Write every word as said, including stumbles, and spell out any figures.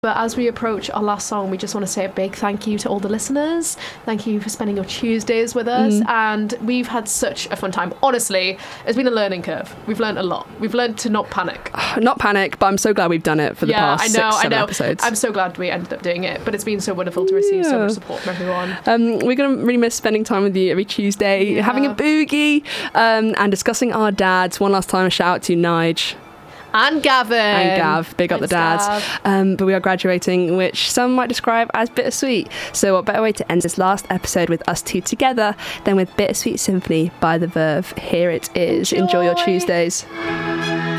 But as we approach our last song, we just want to say a big thank you to all the listeners. Thank you for spending your Tuesdays with us. Mm. And we've had such a fun time. Honestly, it's been a learning curve. We've learned a lot. We've learned to not panic. Not panic, but I'm so glad we've done it for the yeah, past I know, six, seven I know. episodes. I'm so glad we ended up doing it. But it's been so wonderful to receive yeah. so much support from everyone. Um, we're going to really miss spending time with you every Tuesday, yeah. having a boogie um, and discussing our dads. One last time, a shout out to Nige. And Gavin. And Gav. Big up the dads. Um, but we are graduating, which some might describe as bittersweet. So what better way to end this last episode with us two together than with Bittersweet Symphony by The Verve. Here it is. Enjoy, Enjoy your Tuesdays.